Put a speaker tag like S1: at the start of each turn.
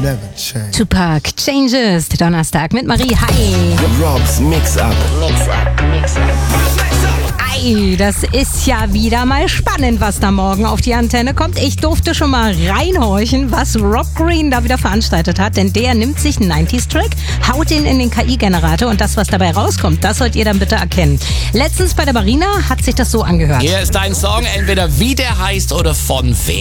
S1: never change.
S2: Tupac Changes, Donnerstag mit Marie. Hi.
S3: Rob's Mix-Up.
S2: Ei, das ist ja wieder mal spannend, was da morgen auf die Antenne kommt. Ich durfte schon mal reinhorchen, was Rob Green da wieder veranstaltet hat, denn der nimmt sich einen 90s-Track, haut ihn in den KI-Generator und das, was dabei rauskommt, das sollt ihr dann bitte erkennen. Letztens bei der Barina hat sich das so angehört.
S4: Hier ist dein Song, entweder wie der heißt oder von wem.